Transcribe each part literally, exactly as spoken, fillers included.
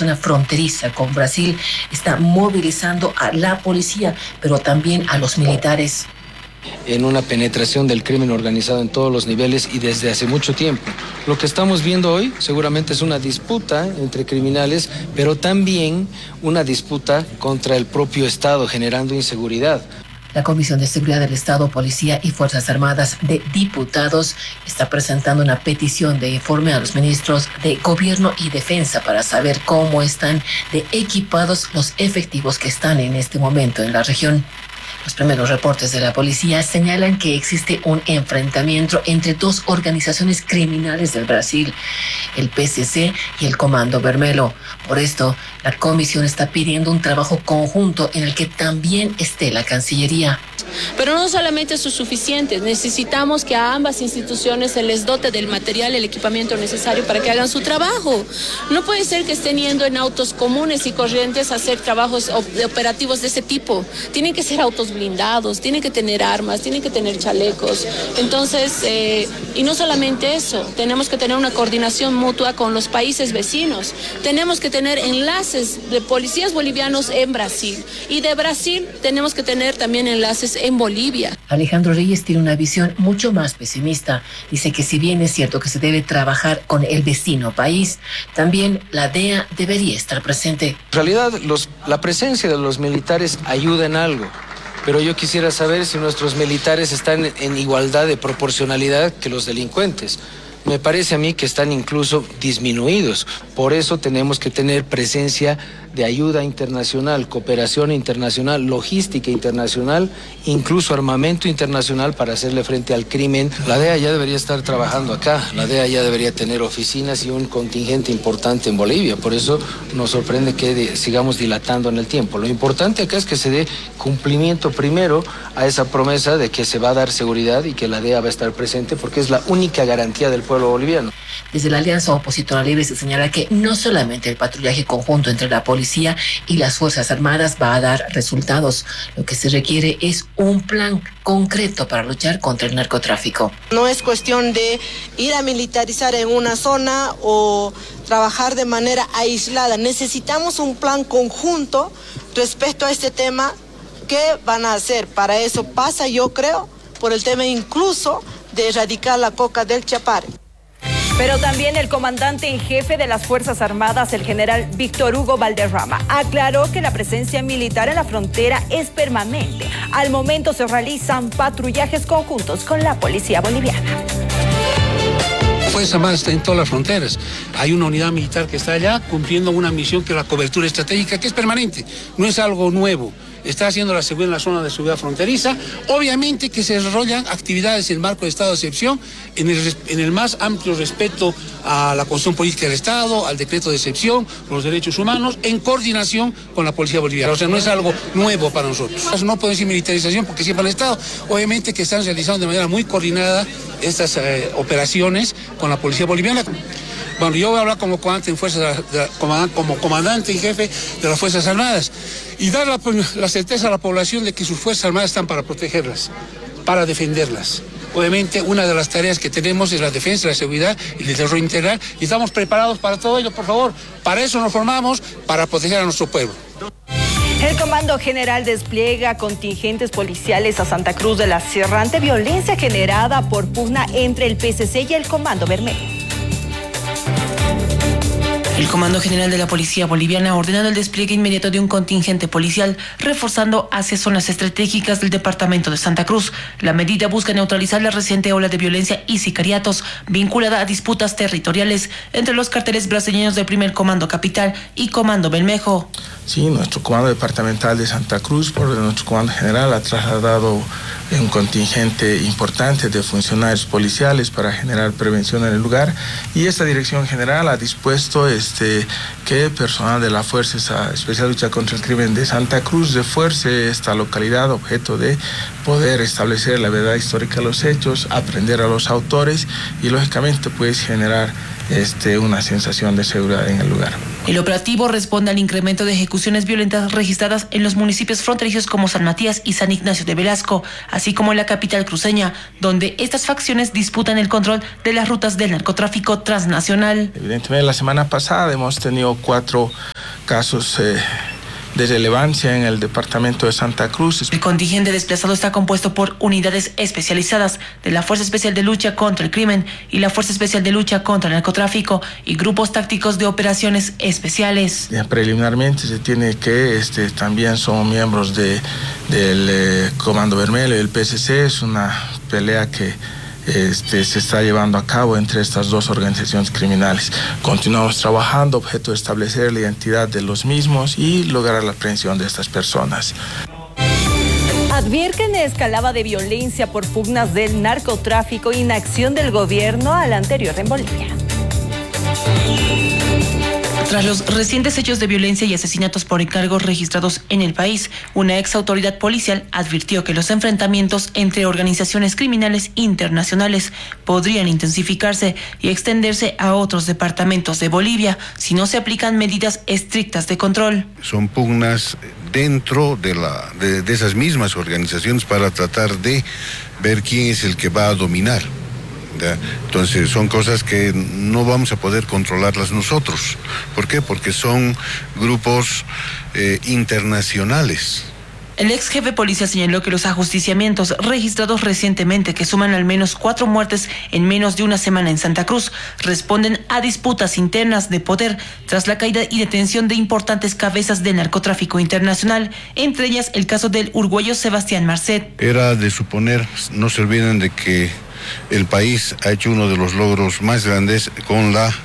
zona fronteriza con Brasil está movilizando a la policía, pero también a los militares. En una penetración del crimen organizado en todos los niveles y desde hace mucho tiempo. Lo que estamos viendo hoy seguramente es una disputa entre criminales, pero también una disputa contra el propio Estado, generando inseguridad. La Comisión de Seguridad del Estado, Policía y Fuerzas Armadas de Diputados está presentando una petición de informe a los ministros de Gobierno y Defensa para saber cómo están de equipados los efectivos que están en este momento en la región. Los primeros reportes de la policía señalan que existe un enfrentamiento entre dos organizaciones criminales del Brasil, el P C C y el Comando Vermelho. Por esto, la comisión está pidiendo un trabajo conjunto en el que también esté la Cancillería. Pero no solamente eso es suficiente, necesitamos que a ambas instituciones se les dote del material, el equipamiento necesario para que hagan su trabajo. No puede ser que estén yendo en autos comunes y corrientes a hacer trabajos operativos de ese tipo. Tienen que ser autos blindados, tienen que tener armas, tienen que tener chalecos. Entonces, eh, y no solamente eso, tenemos que tener una coordinación mutua con los países vecinos. Tenemos que tener enlaces de policías bolivianos en Brasil y de Brasil tenemos que tener también enlaces en Bolivia. Alejandro Reyes tiene una visión mucho más pesimista. Dice que si bien es cierto que se debe trabajar con el vecino país, también la D E A debería estar presente. En realidad, los, la presencia de los militares ayuda en algo. Pero yo quisiera saber si nuestros militares están en igualdad de proporcionalidad que los delincuentes. Me parece a mí que están incluso disminuidos. Por eso tenemos que tener presencia de ayuda internacional, cooperación internacional, logística internacional, incluso armamento internacional para hacerle frente al crimen. La D E A ya debería estar trabajando acá, la D E A ya debería tener oficinas y un contingente importante en Bolivia. Por eso nos sorprende que de, sigamos dilatando en el tiempo. Lo importante acá es que se dé cumplimiento primero a esa promesa de que se va a dar seguridad y que la D E A va a estar presente porque es la única garantía del pueblo boliviano. Desde la Alianza Opositora Libre se señala que no solamente el patrullaje conjunto entre la policía y las Fuerzas Armadas va a dar resultados. Lo que se requiere es un plan concreto para luchar contra el narcotráfico. No es cuestión de ir a militarizar en una zona o trabajar de manera aislada. Necesitamos un plan conjunto respecto a este tema. ¿Qué van a hacer? Para eso pasa, yo creo, por el tema incluso de erradicar la coca del Chapare. Pero también el comandante en jefe de las Fuerzas Armadas, el general Víctor Hugo Valderrama, aclaró que la presencia militar en la frontera es permanente. Al momento se realizan patrullajes conjuntos con la policía boliviana. Fuerza Armada está en todas las fronteras. Hay una unidad militar que está allá cumpliendo una misión que es la cobertura estratégica, que es permanente, no es algo nuevo. Está haciendo la seguridad en la zona de seguridad fronteriza. Obviamente que se desarrollan actividades en el marco de estado de excepción, en el, en el más amplio respeto a la Constitución Política del Estado, al decreto de excepción, los derechos humanos, en coordinación con la policía boliviana. O sea, no es algo nuevo para nosotros. No puede decir militarización porque siempre el Estado. Obviamente que están realizando de manera muy coordinada estas eh, operaciones con la policía boliviana. Bueno, yo voy a hablar como comandante en fuerzas, de, como comandante y jefe de las Fuerzas Armadas y dar la, la certeza a la población de que sus Fuerzas Armadas están para protegerlas, para defenderlas. Obviamente, una de las tareas que tenemos es la defensa, la seguridad y el desarrollo integral y estamos preparados para todo ello, por favor. Para eso nos formamos, para proteger a nuestro pueblo. El Comando General despliega contingentes policiales a Santa Cruz de la Sierra ante violencia generada por pugna entre el P C C y el Comando Vermelho. El Comando General de la Policía Boliviana ha ordenado el despliegue inmediato de un contingente policial, reforzando hacia zonas estratégicas del departamento de Santa Cruz. La medida busca neutralizar la reciente ola de violencia y sicariatos vinculada a disputas territoriales entre los carteles brasileños del primer Comando Capital y Comando Bermejo. Sí, nuestro Comando Departamental de Santa Cruz, por nuestro Comando General, ha trasladado un contingente importante de funcionarios policiales para generar prevención en el lugar y esta Dirección General ha dispuesto este, que personal de la Fuerza Especial de Lucha contra el Crimen de Santa Cruz refuerce esta localidad, objeto de poder establecer la verdad histórica de los hechos, aprender a los autores y lógicamente pues generar este, una sensación de seguridad en el lugar. El operativo responde al incremento de ejecuciones violentas registradas en los municipios fronterizos como San Matías y San Ignacio de Velasco, así como en la capital cruceña, donde estas facciones disputan el control de las rutas del narcotráfico transnacional. Evidentemente, la semana pasada hemos tenido cuatro casos eh, de relevancia en el departamento de Santa Cruz. El contingente desplazado está compuesto por unidades especializadas de la Fuerza Especial de Lucha contra el Crimen y la Fuerza Especial de Lucha contra el Narcotráfico y grupos tácticos de operaciones especiales. Ya, preliminarmente se tiene que este, también son miembros de, del eh, Comando Vermelho y el P S C. Es una pelea que Este, se está llevando a cabo entre estas dos organizaciones criminales. Continuamos trabajando, objeto de establecer la identidad de los mismos y lograr la aprehensión de estas personas. Advierten escalada de violencia por pugnas del narcotráfico e inacción del gobierno al anterior en Bolivia. Tras los recientes hechos de violencia y asesinatos por encargos registrados en el país, una ex autoridad policial advirtió que los enfrentamientos entre organizaciones criminales internacionales podrían intensificarse y extenderse a otros departamentos de Bolivia si no se aplican medidas estrictas de control. Son pugnas dentro de, la, de, de esas mismas organizaciones para tratar de ver quién es el que va a dominar. ¿Ya? Entonces son cosas que no vamos a poder controlarlas nosotros. ¿Por qué? Porque son grupos eh, internacionales. El ex jefe policial señaló que los ajusticiamientos registrados recientemente, que suman al menos cuatro muertes en menos de una semana en Santa Cruz, responden a disputas internas de poder tras la caída y detención de importantes cabezas del narcotráfico internacional, entre ellas el caso del uruguayo Sebastián Marcet. Era de suponer, no se olviden de que el país ha hecho uno de los logros más grandes con la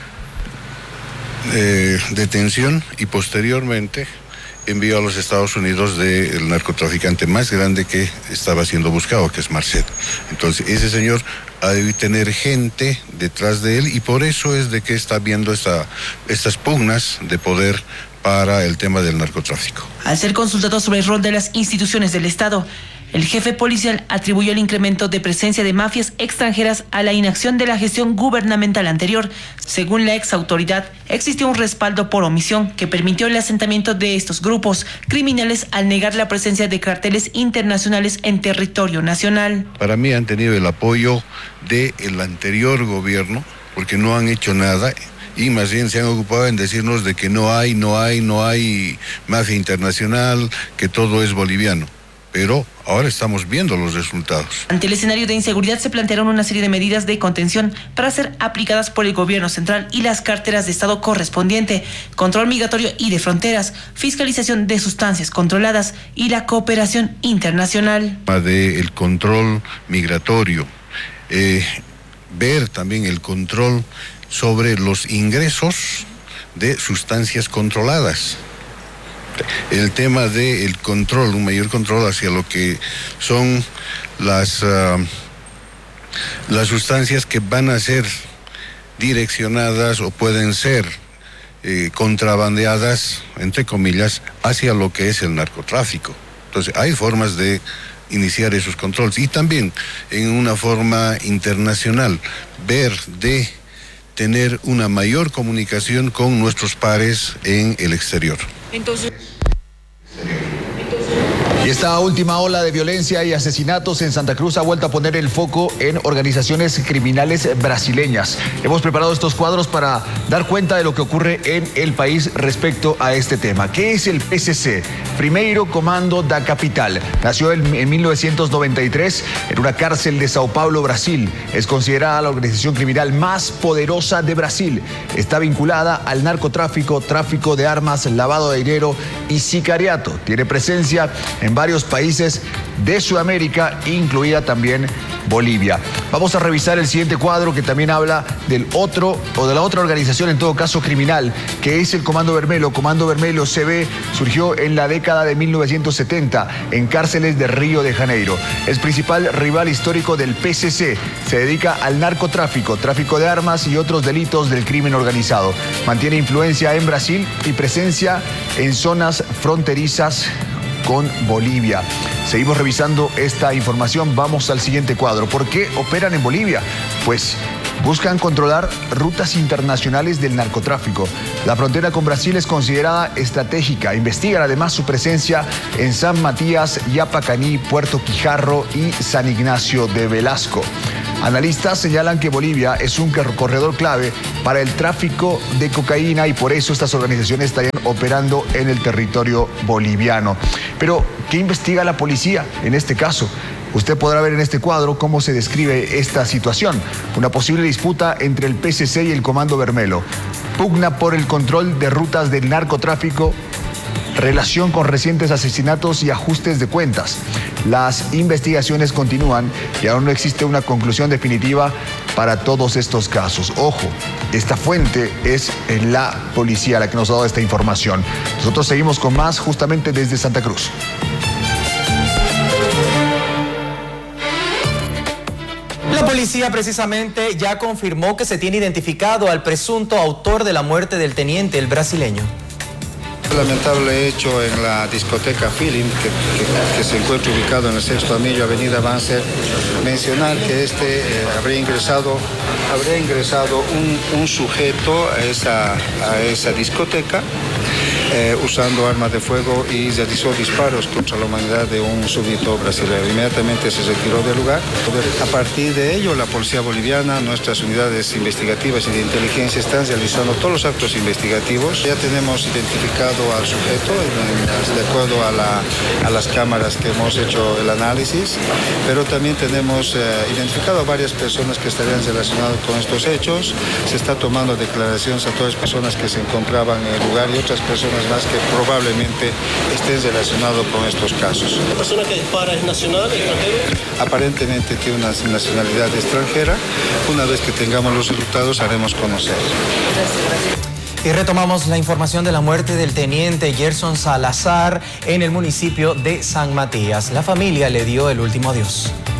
eh, detención y posteriormente envió a los Estados Unidos del narcotraficante más grande que estaba siendo buscado, que es Marcet. Entonces ese señor ha de tener gente detrás de él y por eso es de que está viendo esta, estas pugnas de poder para el tema del narcotráfico. Al ser consultado sobre el rol de las instituciones del Estado, el jefe policial atribuyó el incremento de presencia de mafias extranjeras a la inacción de la gestión gubernamental anterior. Según la ex autoridad, existió un respaldo por omisión que permitió el asentamiento de estos grupos criminales al negar la presencia de carteles internacionales en territorio nacional. Para mí han tenido el apoyo del anterior gobierno porque no han hecho nada. Y más bien se han ocupado en decirnos de que no hay, no hay, no hay mafia internacional, que todo es boliviano. Pero ahora estamos viendo los resultados. Ante el escenario de inseguridad se plantearon una serie de medidas de contención para ser aplicadas por el gobierno central y las carteras de Estado correspondiente, control migratorio y de fronteras, fiscalización de sustancias controladas y la cooperación internacional. De el control migratorio, eh, ver también el control sobre los ingresos de sustancias controladas. El tema del control, un mayor control hacia lo que son las, uh, las sustancias que van a ser direccionadas o pueden ser eh, contrabandeadas, entre comillas, hacia lo que es el narcotráfico. Entonces hay formas de iniciar esos controles y también en una forma internacional, ver de tener una mayor comunicación con nuestros pares en el exterior. Entonces... Y esta última ola de violencia y asesinatos en Santa Cruz ha vuelto a poner el foco en organizaciones criminales brasileñas. Hemos preparado estos cuadros para dar cuenta de lo que ocurre en el país respecto a este tema. ¿Qué es el P C C? Primeiro Comando da Capital. Nació en mil novecientos noventa y tres en una cárcel de Sao Paulo, Brasil. Es considerada la organización criminal más poderosa de Brasil. Está vinculada al narcotráfico, tráfico de armas, lavado de dinero y sicariato. Tiene presencia en varios países de Sudamérica, incluida también Bolivia. Vamos a revisar el siguiente cuadro que también habla del otro o de la otra organización, en todo caso criminal, que es el Comando Vermelho. Comando Vermelho C B surgió en la década de mil novecientos setenta en cárceles de Río de Janeiro. Es principal rival histórico del P C C. Se dedica al narcotráfico, tráfico de armas y otros delitos del crimen organizado. Mantiene influencia en Brasil y presencia en zonas fronterizas con Bolivia. Seguimos revisando esta información. Vamos al siguiente cuadro. ¿Por qué operan en Bolivia? Pues buscan controlar rutas internacionales del narcotráfico. La frontera con Brasil es considerada estratégica. Investigan además su presencia en San Matías, Yapacaní, Puerto Quijarro y San Ignacio de Velasco. Analistas señalan que Bolivia es un corredor clave para el tráfico de cocaína y por eso estas organizaciones estarían operando en el territorio boliviano. Pero, ¿qué investiga la policía en este caso? Usted podrá ver en este cuadro cómo se describe esta situación. Una posible disputa entre el P C C y el Comando Bermelo. Pugna por el control de rutas del narcotráfico, relación con recientes asesinatos y ajustes de cuentas. Las investigaciones continúan y aún no existe una conclusión definitiva para todos estos casos. Ojo, esta fuente es la policía la que nos ha dado esta información. Nosotros seguimos con más justamente desde Santa Cruz. La policía precisamente ya confirmó que se tiene identificado al presunto autor de la muerte del teniente, el brasileño. Lamentable hecho en la discoteca Feeling, que, que, que se encuentra ubicado en el sexto anillo, Avenida Banzer. Mencionar que este eh, habría ingresado, habría ingresado un, un sujeto a esa, a esa discoteca eh, usando armas de fuego y realizó disparos contra la humanidad de un súbdito brasileño. Inmediatamente se retiró del lugar. A partir de ello, la policía boliviana, nuestras unidades investigativas y de inteligencia están realizando todos los actos investigativos. Ya tenemos identificado al sujeto en, de acuerdo a, la, a las cámaras que hemos hecho el análisis, pero también tenemos eh, identificado a varias personas que estarían relacionadas con estos hechos. Se está tomando declaraciones a todas las personas que se encontraban en el lugar y otras personas más que probablemente estén relacionados con estos casos. ¿La persona que dispara es nacional, extranjero? Aparentemente tiene una nacionalidad extranjera. Una vez que tengamos los resultados haremos conocer. Y retomamos la información de la muerte del teniente Gerson Salazar en el municipio de San Matías. La familia le dio el último adiós.